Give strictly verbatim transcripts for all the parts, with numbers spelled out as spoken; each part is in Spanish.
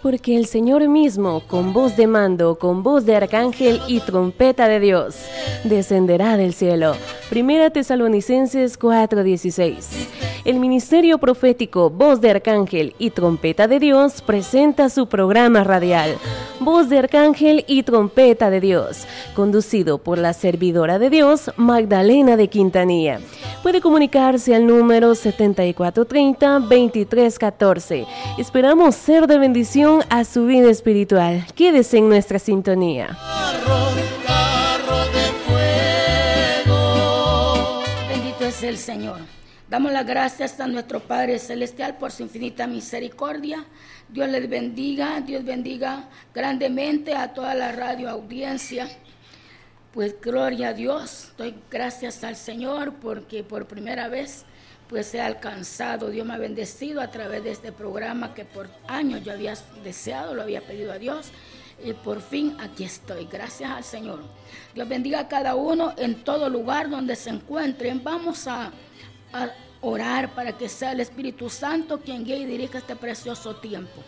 porque el Señor mismo, con voz de mando, con voz de arcángel y trompeta de Dios, descenderá del cielo. Primera Tesalonicenses cuatro dieciséis. El ministerio profético Voz de Arcángel y Trompeta de Dios presenta su programa radial, Voz de Arcángel y Trompeta de Dios, conducido por la servidora de Dios, Magdalena de Quintanilla. Puede comunicarse al número setenta y cuatro treinta, veintitrés catorce. Esperamos ser de bendición a su vida espiritual. Quédese en nuestra sintonía. Bendito es el Señor. Damos las gracias a nuestro Padre Celestial por su infinita misericordia. Dios les bendiga, Dios bendiga grandemente a toda la radio audiencia. Pues gloria a Dios, doy gracias al Señor porque por primera vez pues he alcanzado, Dios me ha bendecido a través de este programa que por años yo había deseado, lo había pedido a Dios. Y por fin aquí estoy, gracias al Señor. Dios bendiga a cada uno en todo lugar donde se encuentren. Vamos a, a orar para que sea el Espíritu Santo quien guíe y dirija este precioso tiempo.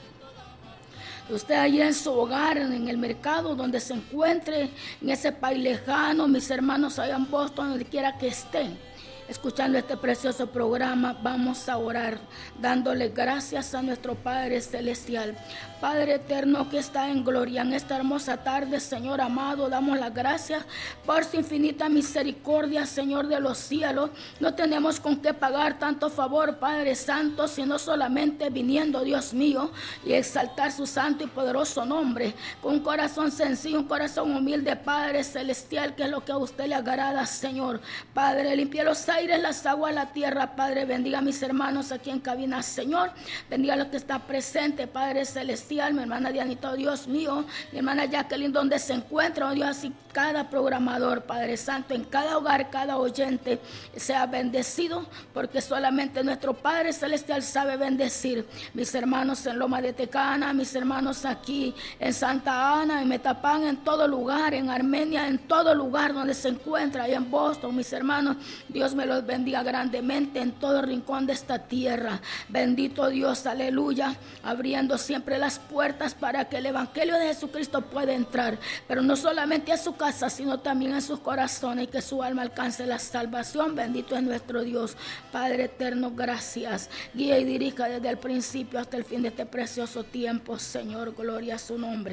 Usted allí en su hogar, en el mercado, donde se encuentre, en ese país lejano, mis hermanos allá en Boston, donde quiera que estén, escuchando este precioso programa, vamos a orar, dándole gracias a nuestro Padre Celestial. Padre eterno que está en gloria, en esta hermosa tarde, Señor amado, damos las gracias por su infinita misericordia, Señor de los cielos. No tenemos con qué pagar tanto favor, Padre Santo, sino solamente viniendo, Dios mío, y exaltar su santo y poderoso nombre, con un corazón sencillo, un corazón humilde, Padre Celestial, que es lo que a usted le agrada, Señor. Padre, limpie los aires, las aguas, la tierra, Padre, bendiga a mis hermanos aquí en cabina, Señor, bendiga a los que están presentes, Padre Celestial, mi hermana Dianita, oh Dios mío, mi hermana Jacqueline, donde se encuentra, oh Dios, así cada programador, Padre Santo, en cada hogar, cada oyente, sea bendecido, porque solamente nuestro Padre Celestial sabe bendecir. Mis hermanos en Loma de Tecana, mis hermanos aquí en Santa Ana, en Metapán, en todo lugar, en Armenia, en todo lugar donde se encuentra, ahí en Boston, mis hermanos, Dios me los bendiga grandemente en todo rincón de esta tierra. Bendito Dios, aleluya, abriendo siempre las puertas para que el evangelio de Jesucristo pueda entrar, pero no solamente a su casa, sino también en sus corazones, y que su alma alcance la salvación. Bendito es nuestro Dios. Padre eterno, gracias. Guía y dirija desde el principio hasta el fin de este precioso tiempo, Señor. Gloria a su nombre.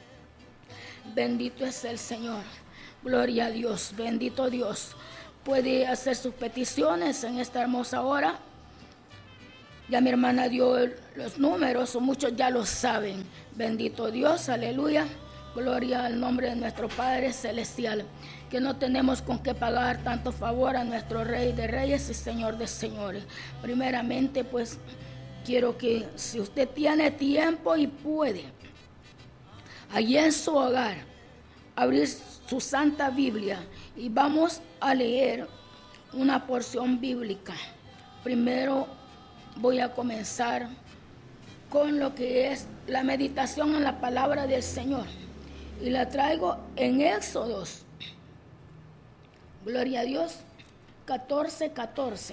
Bendito es el Señor. Gloria a Dios. Bendito Dios. Puede hacer sus peticiones en esta hermosa hora. Ya mi hermana dio los números, o muchos ya lo saben. Bendito Dios, aleluya. Gloria al nombre de nuestro Padre Celestial, que no tenemos con qué pagar tanto favor a nuestro Rey de Reyes y Señor de Señores. Primeramente, pues, quiero que si usted tiene tiempo y puede, allí en su hogar, abrir su Santa Biblia y vamos a leer una porción bíblica. Primero voy a comenzar con lo que es la meditación en la palabra del Señor. Y la traigo en Éxodos. Gloria a Dios. catorce, catorce.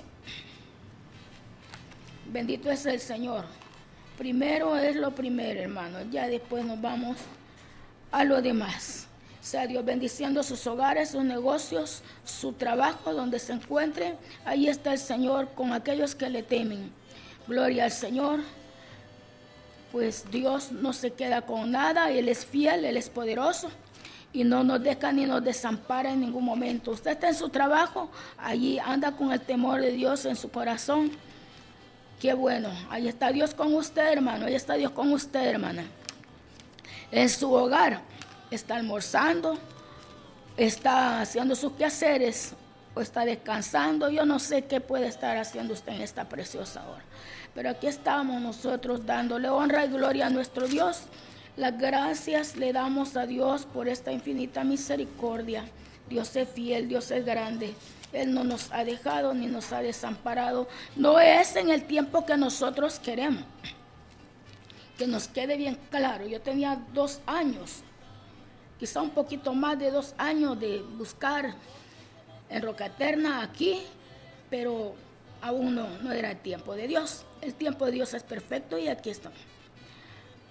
Bendito es el Señor. Primero es lo primero, hermano. Ya después nos vamos a lo demás. Sea Dios bendiciendo sus hogares, sus negocios, su trabajo, donde se encuentre. Ahí está el Señor con aquellos que le temen. Gloria al Señor. Pues Dios no se queda con nada, Él es fiel, Él es poderoso y no nos deja ni nos desampara en ningún momento. Usted está en su trabajo, allí anda con el temor de Dios en su corazón. Qué bueno, ahí está Dios con usted, hermano, ahí está Dios con usted, hermana. En su hogar está almorzando, está haciendo sus quehaceres o está descansando. Yo no sé qué puede estar haciendo usted en esta preciosa hora. Pero aquí estamos nosotros dándole honra y gloria a nuestro Dios. Las gracias le damos a Dios por esta infinita misericordia. Dios es fiel, Dios es grande. Él no nos ha dejado ni nos ha desamparado. No es en el tiempo que nosotros queremos. Que nos quede bien claro. Yo tenía dos años, quizá un poquito más de dos años de buscar en Roca Eterna aquí, pero aún no, no era el tiempo de Dios. El tiempo de Dios es perfecto y aquí estamos.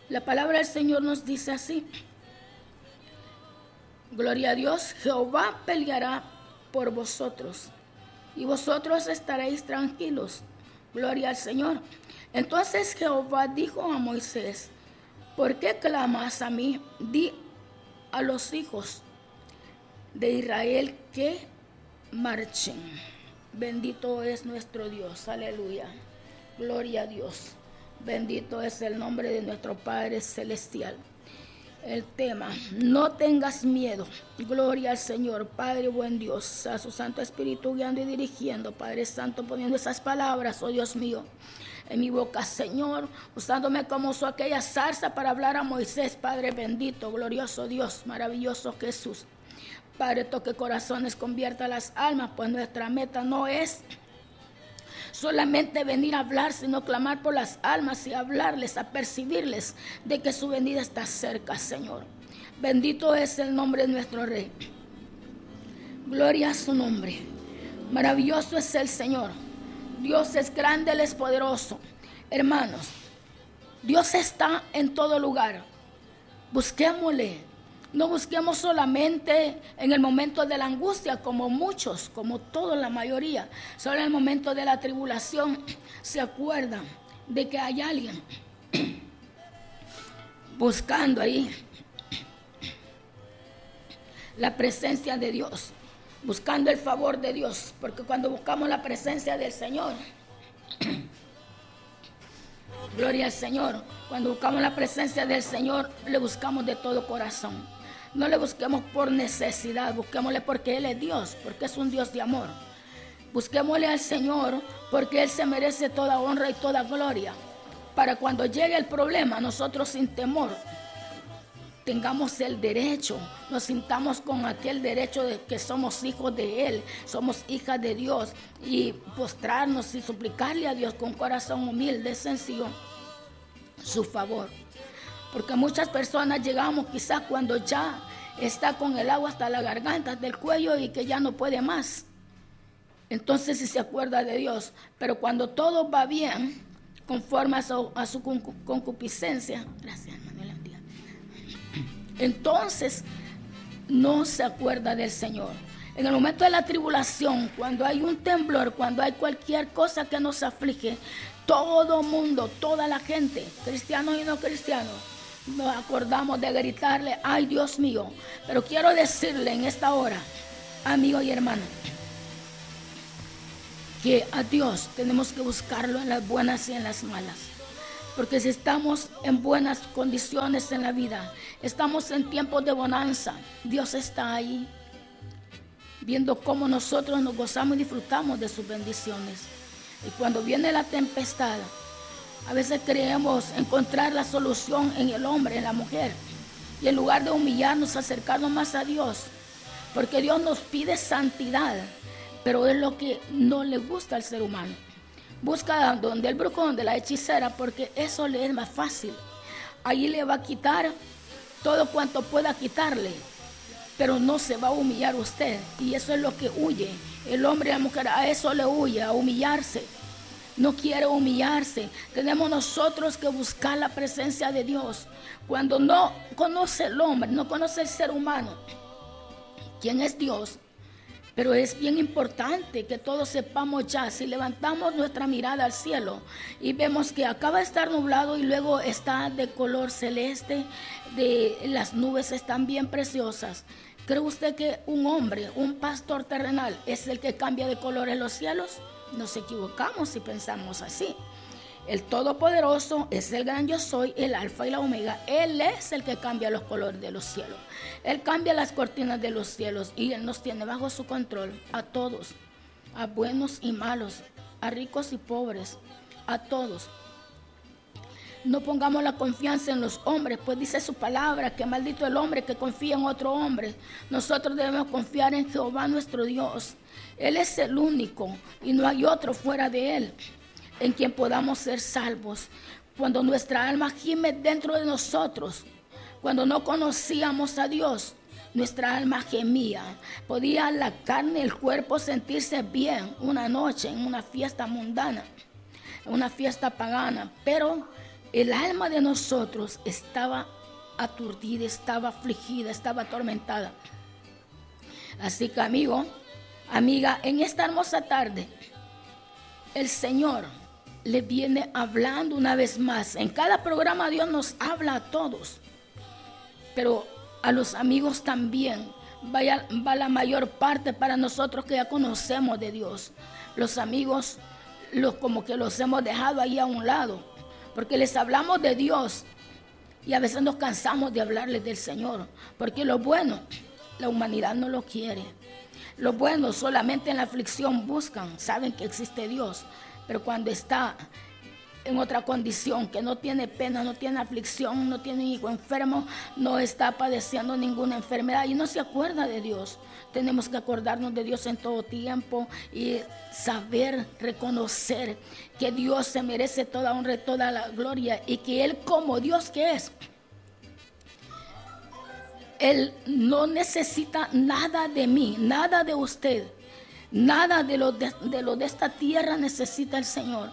La palabra del Señor nos dice así. Gloria a Dios, Jehová peleará por vosotros y vosotros estaréis tranquilos. Gloria al Señor. Entonces Jehová dijo a Moisés, ¿por qué clamas a mí? Di a los hijos de Israel que marchen. Bendito es nuestro Dios, aleluya. Gloria a Dios. Bendito es el nombre de nuestro Padre Celestial. El tema, no tengas miedo. Gloria al Señor, Padre buen Dios, a su Santo Espíritu guiando y dirigiendo, Padre Santo, poniendo esas palabras, oh Dios mío, en mi boca, Señor, usándome como su aquella zarza para hablar a Moisés, Padre bendito, glorioso Dios, maravilloso Jesús. Padre, toque corazones, convierta las almas, pues nuestra meta no es solamente venir a hablar, sino clamar por las almas y hablarles, apercibirles de que su venida está cerca, Señor. Bendito es el nombre de nuestro Rey. Gloria a su nombre. Maravilloso es el Señor. Dios es grande, Él es poderoso. Hermanos, Dios está en todo lugar. Busquémosle. No busquemos solamente en el momento de la angustia, como muchos, como todos, la mayoría. Solo en el momento de la tribulación se acuerdan de que hay alguien buscando ahí la presencia de Dios, buscando el favor de Dios, porque cuando buscamos la presencia del Señor, gloria al Señor, cuando buscamos la presencia del Señor, le buscamos de todo corazón. No le busquemos por necesidad, busquémosle porque Él es Dios, porque es un Dios de amor. Busquémosle al Señor porque Él se merece toda honra y toda gloria. Para cuando llegue el problema, nosotros sin temor tengamos el derecho, nos sintamos con aquel derecho de que somos hijos de Él, somos hijas de Dios, y postrarnos y suplicarle a Dios con corazón humilde, sencillo, su favor. Porque muchas personas llegamos quizás cuando ya está con el agua hasta la garganta, del cuello, y que ya no puede más. Entonces sí se acuerda de Dios. Pero cuando todo va bien, conforme a su, a su concupiscencia, gracias, Manuel, entonces no se acuerda del Señor. En el momento de la tribulación, cuando hay un temblor, cuando hay cualquier cosa que nos aflige, todo mundo, toda la gente, cristianos y no cristianos, nos acordamos de gritarle, ay Dios mío. Pero quiero decirle en esta hora, amigo y hermano, que a Dios tenemos que buscarlo en las buenas y en las malas. Porque si estamos en buenas condiciones en la vida, estamos en tiempos de bonanza, Dios está ahí, viendo cómo nosotros nos gozamos y disfrutamos de sus bendiciones. Y cuando viene la tempestad, a veces creemos encontrar la solución en el hombre, en la mujer. Y en lugar de humillarnos, acercarnos más a Dios. Porque Dios nos pide santidad, pero es lo que no le gusta al ser humano. Busca donde el brujo, donde la hechicera, porque eso le es más fácil. Ahí le va a quitar todo cuanto pueda quitarle, pero no se va a humillar usted. Y eso es lo que huye. El hombre y la mujer a eso le huye, a humillarse. No quiere humillarse. Tenemos nosotros que buscar la presencia de Dios. Cuando no conoce el hombre, no conoce el ser humano, quién es Dios. Pero es bien importante que todos sepamos ya, si levantamos nuestra mirada al cielo y vemos que acaba de estar nublado y luego está de color celeste, de, las nubes están bien preciosas. ¿Cree usted que un hombre, un pastor terrenal, es el que cambia de color en los cielos? Nos equivocamos si pensamos así. El Todopoderoso es el gran yo soy, el Alfa y la Omega. Él es el que cambia los colores de los cielos. Él cambia las cortinas de los cielos y Él nos tiene bajo su control a todos, a buenos y malos, a ricos y pobres, a todos. No pongamos la confianza en los hombres, pues dice su palabra que maldito el hombre que confía en otro hombre. Nosotros debemos confiar en Jehová nuestro Dios. Él es el único y no hay otro fuera de Él en quien podamos ser salvos. Cuando nuestra alma gime dentro de nosotros, cuando no conocíamos a Dios, nuestra alma gemía. Podía la carne, el cuerpo sentirse bien una noche en una fiesta mundana, en una fiesta pagana, pero el alma de nosotros estaba aturdida, estaba afligida, estaba atormentada. Así que, amigo, amiga, en esta hermosa tarde, el Señor le viene hablando una vez más. En cada programa Dios nos habla a todos, pero a los amigos también. Vaya, va la mayor parte para nosotros que ya conocemos de Dios. Los amigos, los, como que los hemos dejado ahí a un lado, porque les hablamos de Dios y a veces nos cansamos de hablarles del Señor, porque lo bueno, la humanidad no lo quiere. Lo bueno solamente en la aflicción buscan, saben que existe Dios, pero cuando está en otra condición, que no tiene pena, no tiene aflicción, no tiene un hijo enfermo, no está padeciendo ninguna enfermedad y no se acuerda de Dios. Tenemos que acordarnos de Dios en todo tiempo y saber reconocer que Dios se merece toda honra y toda la gloria, y que Él, como Dios que es, Él no necesita nada de mí, nada de usted, nada de lo de, de, lo de esta tierra necesita el Señor.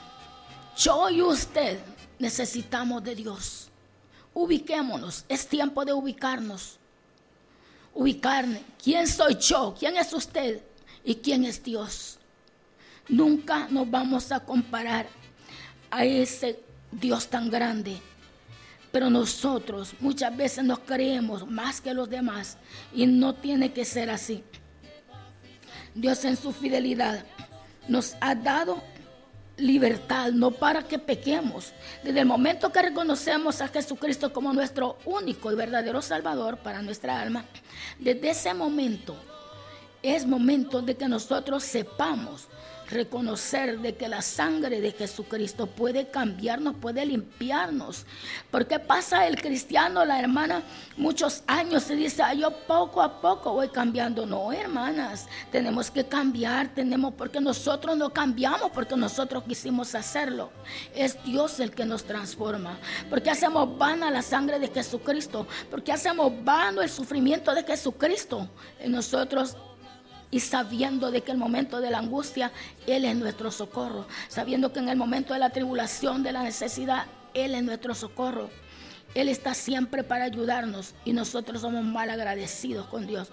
Yo y usted necesitamos de Dios. Ubiquémonos, es tiempo de ubicarnos. Ubicarme. ¿Quién soy yo? ¿Quién es usted? ¿Y quién es Dios? Nunca nos vamos a comparar a ese Dios tan grande. Pero nosotros muchas veces nos creemos más que los demás y no tiene que ser así. Dios en su fidelidad nos ha dado libertad, no para que pequemos. Desde el momento que reconocemos a Jesucristo como nuestro único y verdadero Salvador para nuestra alma, desde ese momento es momento de que nosotros sepamos reconocer de que la sangre de Jesucristo puede cambiarnos, puede limpiarnos. Porque pasa el cristiano, la hermana, muchos años se dice, ah, yo poco a poco voy cambiando. No, hermanas, tenemos que cambiar, tenemos, porque nosotros no cambiamos porque nosotros quisimos hacerlo. Es Dios el que nos transforma. Porque hacemos vana la sangre de Jesucristo, porque hacemos vano el sufrimiento de Jesucristo en nosotros. Y sabiendo de que en el momento de la angustia, Él es nuestro socorro. Sabiendo que en el momento de la tribulación, de la necesidad, Él es nuestro socorro. Él está siempre para ayudarnos y nosotros somos mal agradecidos con Dios.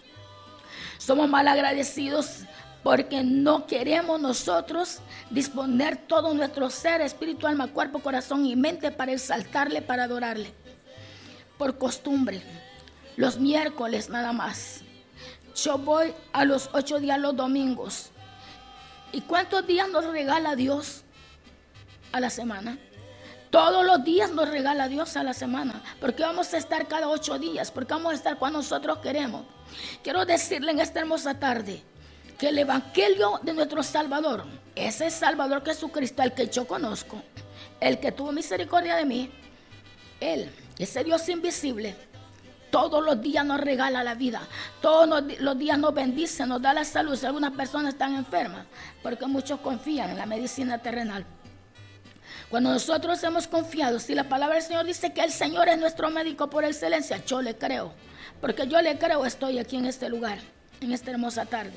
Somos mal agradecidos porque no queremos nosotros disponer todo nuestro ser, espíritu, alma, cuerpo, corazón y mente para exaltarle, para adorarle. Por costumbre, los miércoles nada más. Yo voy a los ocho días los domingos. ¿Y cuántos días nos regala Dios a la semana? Todos los días nos regala Dios a la semana. ¿Por qué vamos a estar cada ocho días? Porque vamos a estar cuando nosotros queremos. Quiero decirle en esta hermosa tarde que el evangelio de nuestro Salvador, ese Salvador Jesucristo, el que yo conozco, el que tuvo misericordia de mí, Él, ese Dios invisible, todos los días nos regala la vida. Todos los días nos bendice, nos da la salud. Si algunas personas están enfermas, porque muchos confían en la medicina terrenal. Cuando nosotros hemos confiado, si la palabra del Señor dice que el Señor es nuestro médico por excelencia, yo le creo. Porque yo le creo, estoy aquí en este lugar, en esta hermosa tarde.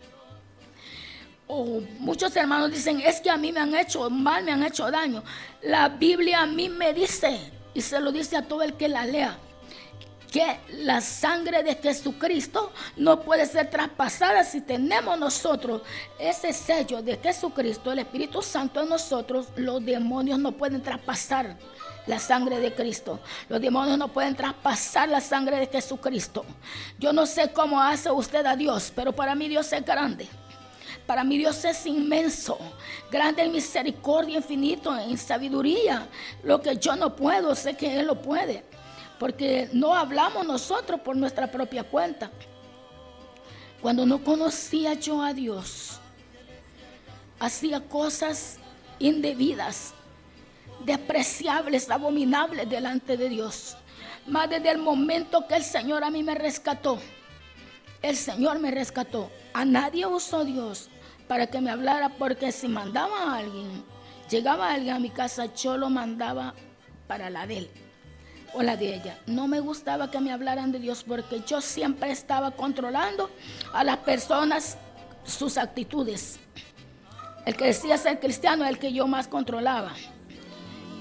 Oh, muchos hermanos dicen, es que a mí me han hecho mal, me han hecho daño. La Biblia a mí me dice, y se lo dice a todo el que la lea, que la sangre de Jesucristo no puede ser traspasada. Si tenemos nosotros ese sello de Jesucristo, el Espíritu Santo en nosotros, los demonios no pueden traspasar la sangre de Cristo. Los demonios no pueden traspasar la sangre de Jesucristo. Yo no sé cómo hace usted a Dios, pero para mí Dios es grande. Para mí Dios es inmenso, grande en misericordia, infinito en sabiduría. Lo que yo no puedo, sé que Él lo puede. Porque no hablamos nosotros por nuestra propia cuenta. Cuando no conocía yo a Dios, hacía cosas indebidas, despreciables, abominables delante de Dios. Mas desde el momento que el Señor a mí me rescató, el Señor me rescató. A nadie usó Dios para que me hablara, porque si mandaba a alguien, llegaba alguien a mi casa, yo lo mandaba para la de él o la de ella. No me gustaba que me hablaran de Dios, porque yo siempre estaba controlando a las personas, sus actitudes. El que decía ser cristiano es el que yo más controlaba.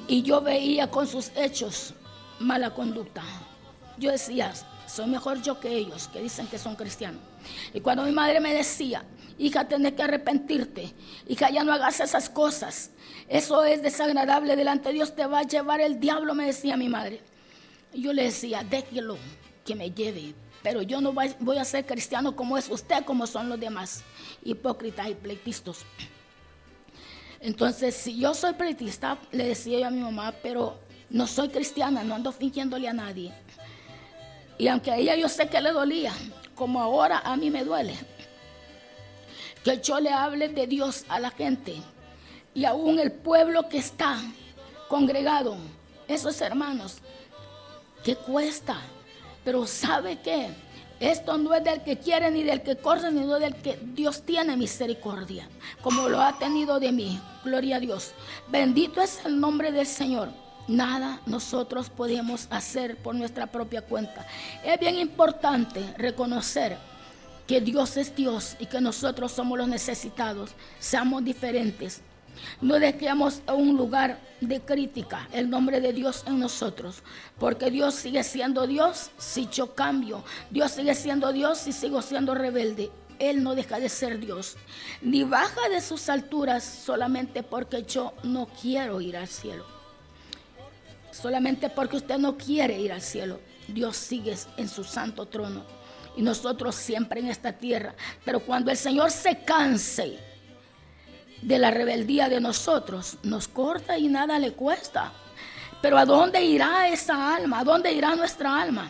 y yo veía con sus hechos mala conducta. Yo decía, soy mejor yo que ellos, que dicen que son cristianos. Y cuando mi madre me decía, hija, tenés que arrepentirte, hija, ya no hagas esas cosas, eso es desagradable delante de Dios, te va a llevar el diablo, me decía mi madre. Y yo le decía, déjelo que me lleve, pero yo no voy a ser cristiano como es usted, como son los demás, hipócritas y pleitistas. Entonces, si yo soy pleitista, le decía yo a mi mamá, pero no soy cristiana, no ando fingiéndole a nadie. Y aunque a ella yo sé que le dolía, como ahora a mí me duele, que yo le hable de Dios a la gente, y aún el pueblo que está congregado, esos hermanos, ¿qué cuesta? Pero ¿sabe qué? Esto no es del que quiere ni del que corre, ni del que Dios tiene misericordia, como lo ha tenido de mí. Gloria a Dios. Bendito es el nombre del Señor. Nada nosotros podemos hacer por nuestra propia cuenta. Es bien importante reconocer que Dios es Dios y que nosotros somos los necesitados. Seamos diferentes. No dejemos a un lugar de crítica el nombre de Dios en nosotros, porque Dios sigue siendo Dios si yo cambio. Dios sigue siendo Dios si sigo siendo rebelde. Él no deja de ser Dios, ni baja de sus alturas solamente porque yo no quiero ir al cielo. Solamente porque usted no quiere ir al cielo, Dios sigue en su santo trono y nosotros siempre en esta tierra. Pero cuando el Señor se canse de la rebeldía de nosotros, nos corta y nada le cuesta. Pero ¿a dónde irá esa alma? ¿A dónde irá nuestra alma?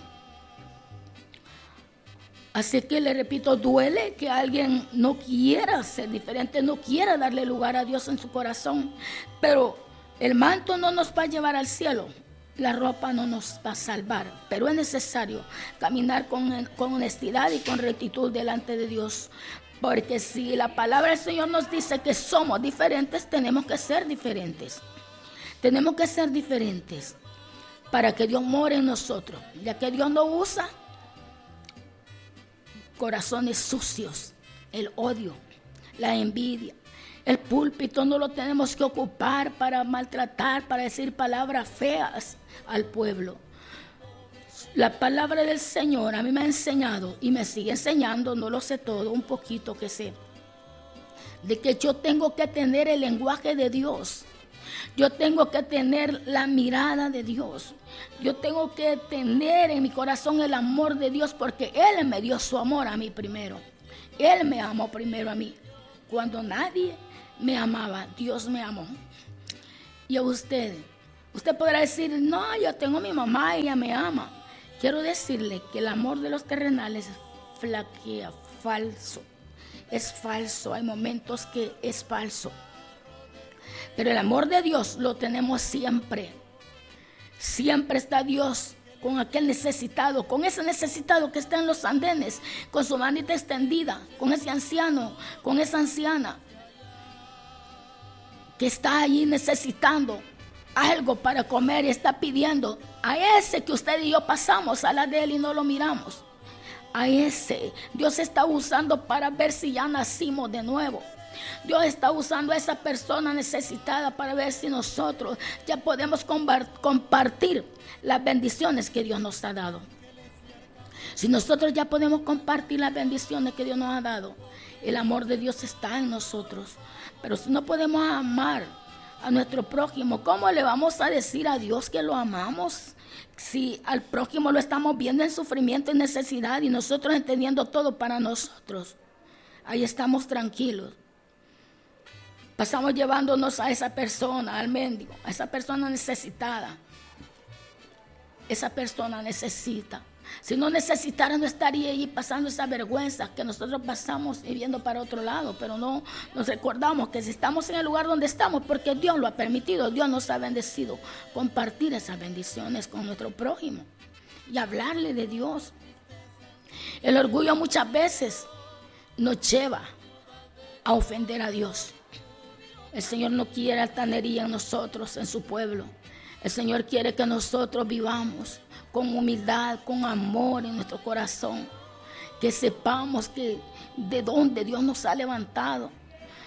Así que le repito, duele que alguien no quiera ser diferente, no quiera darle lugar a Dios en su corazón. Pero el manto no nos va a llevar al cielo, la ropa no nos va a salvar. Pero es necesario caminar con, con honestidad y con rectitud delante de Dios. Porque si la palabra del Señor nos dice que somos diferentes, tenemos que ser diferentes. Tenemos que ser diferentes para que Dios more en nosotros. Ya que Dios no usa corazones sucios, el odio, la envidia. El púlpito no lo tenemos que ocupar para maltratar, para decir palabras feas al pueblo. La palabra del Señor a mí me ha enseñado y me sigue enseñando, no lo sé todo, un poquito que sé, de que yo tengo que tener el lenguaje de Dios. Yo tengo que tener la mirada de Dios. Yo tengo que tener en mi corazón el amor de Dios, porque Él me dio su amor a mí primero. Él me amó primero a mí. Cuando nadie me amaba, Dios me amó. Y a usted, usted podrá decir, no, yo tengo a mi mamá, ella me ama. Quiero decirle que el amor de los terrenales flaquea, falso. Es falso, hay momentos que es falso. Pero el amor de Dios lo tenemos siempre. Siempre está Dios con aquel necesitado, con ese necesitado que está en los andenes, con su manita extendida, con ese anciano, con esa anciana que está allí necesitando algo para comer y está pidiendo. A ese que usted y yo pasamos a la de él y no lo miramos. A ese Dios está usando para ver si ya nacimos de nuevo. Dios está usando a esa persona necesitada para ver si nosotros ya podemos compartir las bendiciones que Dios nos ha dado. Si nosotros ya podemos compartir las bendiciones que Dios nos ha dado, el amor de Dios está en nosotros. Pero si no podemos amar a nuestro prójimo, ¿cómo le vamos a decir a Dios que lo amamos? Si al prójimo lo estamos viendo en sufrimiento y necesidad y nosotros entendiendo todo para nosotros, ahí estamos tranquilos. Pasamos llevándonos a esa persona, al mendigo, a esa persona necesitada. Esa persona necesita. Si no necesitara, no estaría allí pasando esa vergüenza que nosotros pasamos y viendo para otro lado. Pero no nos recordamos que si estamos en el lugar donde estamos, porque Dios lo ha permitido, Dios nos ha bendecido, compartir esas bendiciones con nuestro prójimo y hablarle de Dios. El orgullo muchas veces nos lleva a ofender a Dios. El Señor no quiere altanería en nosotros, en su pueblo. El Señor quiere que nosotros vivamos con humildad, con amor en nuestro corazón. Que sepamos que de dónde Dios nos ha levantado.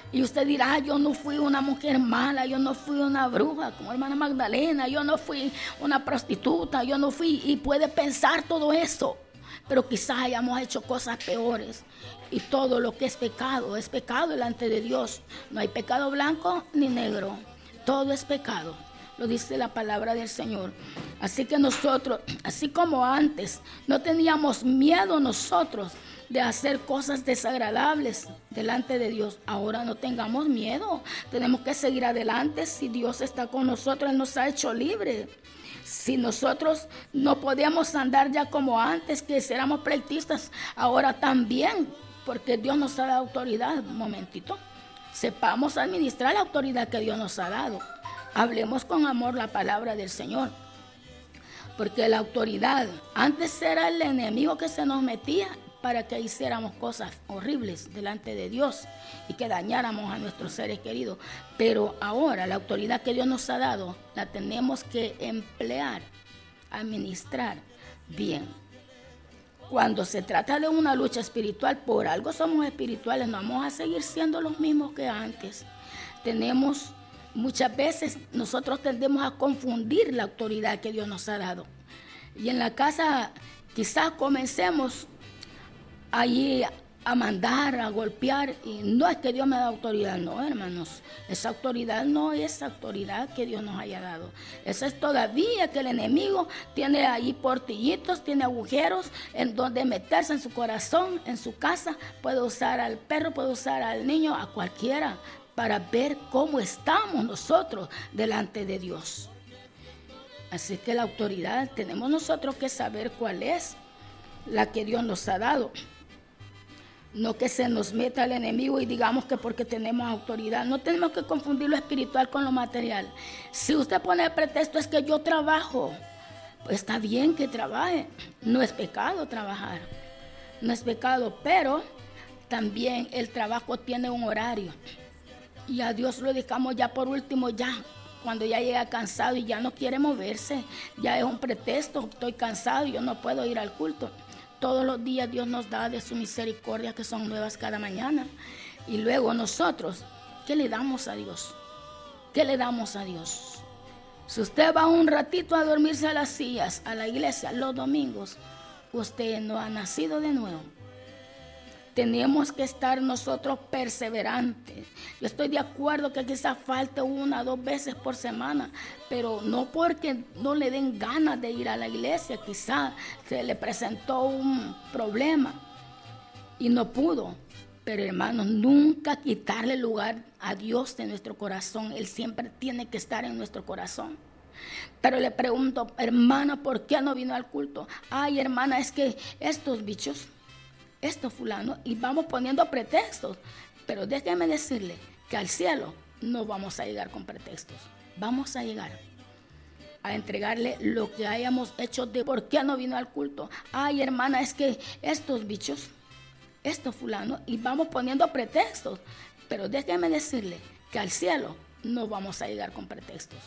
Y usted dirá, ah, yo no fui una mujer mala, yo no fui una bruja como hermana Magdalena, yo no fui una prostituta, yo no fui, y puede pensar todo eso, pero quizás hayamos hecho cosas peores. Y todo lo que es pecado, es pecado delante de Dios. No hay pecado blanco ni negro, todo es pecado, lo dice la palabra del Señor. Así que nosotros, así como antes, no teníamos miedo nosotros de hacer cosas desagradables delante de Dios. Ahora no tengamos miedo, tenemos que seguir adelante. Si Dios está con nosotros, Él nos ha hecho libres. Si nosotros no podíamos andar ya como antes, que éramos pleitistas, ahora también, porque Dios nos ha dado autoridad. Un momentito, sepamos administrar la autoridad que Dios nos ha dado. Hablemos con amor la palabra del Señor, porque la autoridad antes era el enemigo que se nos metía para que hiciéramos cosas horribles delante de Dios y que dañáramos a nuestros seres queridos. Pero ahora la autoridad que Dios nos ha dado la tenemos que emplear, administrar bien. Cuando se trata de una lucha espiritual, por algo somos espirituales, no vamos a seguir siendo los mismos que antes. Tenemos, muchas veces nosotros tendemos a confundir la autoridad que Dios nos ha dado. Y en la casa quizás comencemos allí a mandar, a golpear, y no es que Dios me da autoridad, no, hermanos, esa autoridad no es autoridad que Dios nos haya dado. Esa es todavía que el enemigo tiene ahí portillitos, tiene agujeros en donde meterse en su corazón, en su casa. Puede usar al perro, puede usar al niño, a cualquiera, para ver cómo estamos nosotros delante de Dios. Así que la autoridad tenemos nosotros que saber cuál es la que Dios nos ha dado. No que se nos meta el enemigo y digamos que porque tenemos autoridad. No tenemos que confundir lo espiritual con lo material. Si usted pone el pretexto es que yo trabajo, pues está bien que trabaje. No es pecado trabajar. No es pecado, pero también el trabajo tiene un horario. Y a Dios lo dedicamos ya por último, ya. Cuando ya llega cansado y ya no quiere moverse, ya es un pretexto. Estoy cansado y yo no puedo ir al culto. Todos los días Dios nos da de su misericordia, que son nuevas cada mañana. Y luego nosotros, ¿qué le damos a Dios? ¿Qué le damos a Dios? Si usted va un ratito a dormirse a las sillas, a la iglesia, los domingos, usted no ha nacido de nuevo. Tenemos que estar nosotros perseverantes. Yo estoy de acuerdo que quizás falte una o dos veces por semana, pero no porque no le den ganas de ir a la iglesia. Quizás se le presentó un problema y no pudo. Pero hermanos, nunca quitarle lugar a Dios de nuestro corazón. Él siempre tiene que estar en nuestro corazón. Pero le pregunto, hermana, ¿por qué no vino al culto? Ay, hermana, es que estos bichos... esto fulano, y vamos poniendo pretextos. Pero déjeme decirle que al cielo no vamos a llegar con pretextos. Vamos a llegar a entregarle lo que hayamos hecho de por qué no vino al culto. Ay, hermana, es que estos bichos, esto fulano, y vamos poniendo pretextos. Pero déjeme decirle que al cielo no vamos a llegar con pretextos.